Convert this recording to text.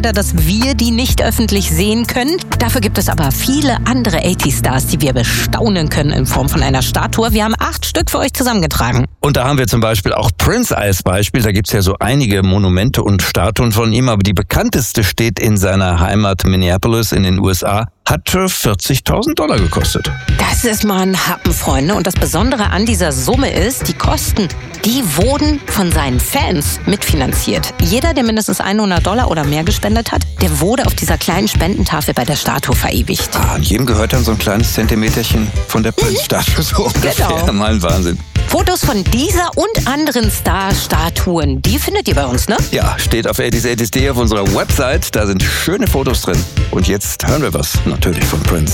dass wir die nicht öffentlich sehen können. Dafür gibt es aber viele andere 80-Stars, die wir bestaunen können in Form von einer Statue. Wir haben 8 Stück für euch zusammengetragen. Und da haben wir zum Beispiel auch Prince als Beispiel. Da gibt's ja so einige Monumente und Statuen von ihm, aber die bekannteste steht in seiner Heimat Minneapolis in den USA. Hat $40.000 gekostet. Das ist mal ein Happen, Freunde. Und das Besondere an dieser Summe ist, die Kosten, die wurden von seinen Fans mitfinanziert. Jeder, der mindestens $100 oder mehr gespendet hat, der wurde auf dieser kleinen Spendentafel bei der Statue verewigt. Und jedem gehört dann so ein kleines Zentimeterchen von der Prince-Statue, so ungefähr. Genau. Mal ein Wahnsinn. Fotos von dieser und anderen Star-Statuen, die findet ihr bei uns, ne? Ja, steht auf 80s80s.de auf unserer Website. Da sind schöne Fotos drin. Und jetzt hören wir was, natürlich von Prince.